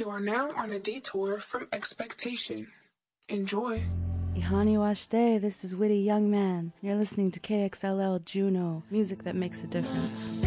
You are now on a detour from expectation. Enjoy. Ihani Washde, this is Witty Young Man. You're listening to KXLL Juno, music that makes a difference.